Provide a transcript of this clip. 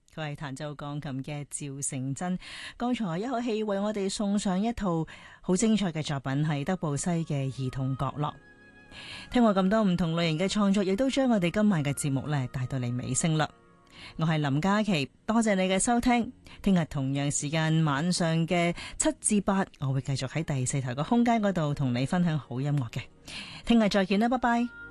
佢係彈奏鋼琴嘅趙成真。剛才一口氣為我哋送上一套好精彩嘅作品，係德布西嘅兒童角落。聽過咁多唔同類型嘅創作，亦都將我哋今晚嘅節目呢帶到嚟尾聲啦。我係林嘉琪，多謝你嘅收聽。聽日同樣時間晚上嘅7至8，我會繼續喺第4台嘅空間嗰度同你分享好音樂嘅。聽日再見啦，拜拜。